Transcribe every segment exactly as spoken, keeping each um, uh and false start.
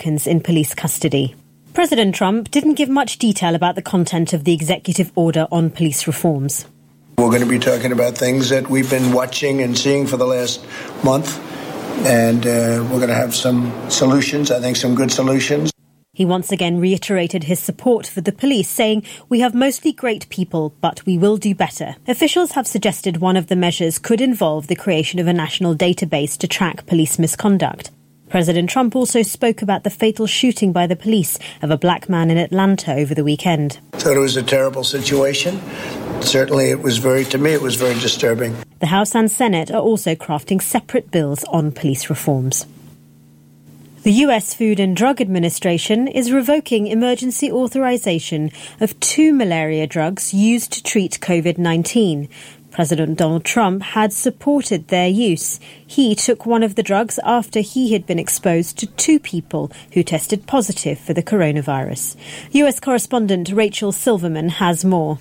Americans in police custody. President Trump didn't give much detail about the content of the executive order on police reforms. We're going to be talking about things that we've been watching and seeing for the last month, and uh, we're going to have some solutions, I think some good solutions. He once again reiterated his support for the police, saying, "We have mostly great people, but we will do better." Officials have suggested one of the measures could involve the creation of a national database to track police misconduct. President Trump also spoke about the fatal shooting by the police of a black man in Atlanta over the weekend. I thought it was a terrible situation. Certainly it was very, to me, it was very disturbing. The House and Senate are also crafting separate bills on police reforms. The U S Food and Drug Administration is revoking emergency authorization of two malaria drugs used to treat COVID nineteen. President Donald Trump had supported their use. He took one of the drugs after he had been exposed to two people who tested positive for the coronavirus. U S correspondent Rachel Silverman has more.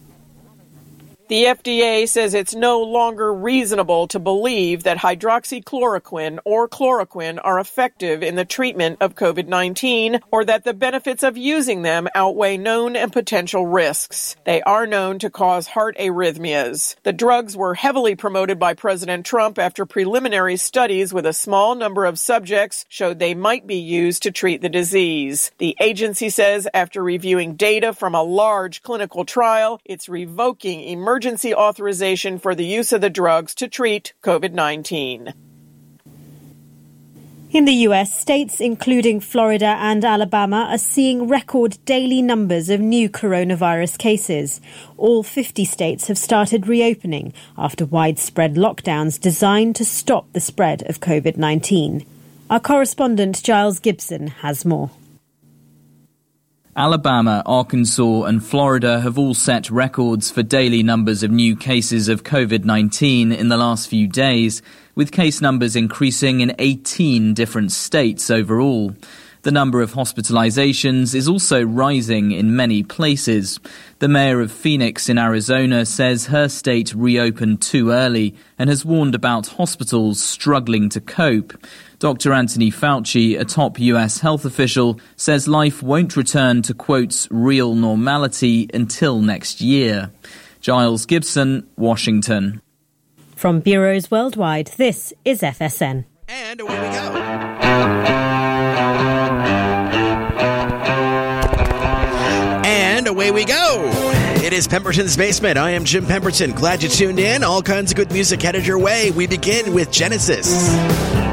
The F D A says it's no longer reasonable to believe that hydroxychloroquine or chloroquine are effective in the treatment of COVID nineteen or that the benefits of using them outweigh known and potential risks. They are known to cause heart arrhythmias. The drugs were heavily promoted by President Trump after preliminary studies with a small number of subjects showed they might be used to treat the disease. The agency says after reviewing data from a large clinical trial, it's revoking emergency emergency authorization for the use of the drugs to treat COVID nineteen. In the U S, states including Florida and Alabama are seeing record daily numbers of new coronavirus cases. All fifty states have started reopening after widespread lockdowns designed to stop the spread of COVID nineteen. Our correspondent Giles Gibson has more. Alabama, Arkansas and Florida have all set records for daily numbers of new cases of COVID nineteen in the last few days, with case numbers increasing in eighteen different states overall. The number of hospitalizations is also rising in many places. The mayor of Phoenix in Arizona says her state reopened too early and has warned about hospitals struggling to cope. Doctor Anthony Fauci, a top U S health official, says life won't return to, quotes, real normality until next year. Giles Gibson, Washington. From bureaus worldwide, this is F S N. And away we go. And away we go. It is Pemberton's Basement. I am Jim Pemberton. Glad you tuned in. All kinds of good music headed your way. We begin with Genesis.